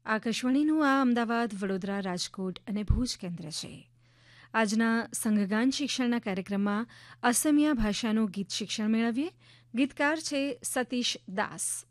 આકાશવાણીનું આ અમદાવાદ, વડોદરા, રાજકોટ અને ભુજ કેન્દ્ર છે. આજના સંઘગાન શિક્ષણના કાર્યક્રમમાં અસમિયા ભાષાનું ગીત શિક્ષણ મેળવીએ. ગીતકાર છે સતીશ દાસ.